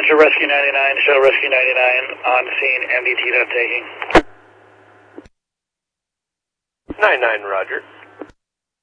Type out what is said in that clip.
Venture Rescue 99, Shuttle Rescue 99, on scene, MDT not taking. 99, roger.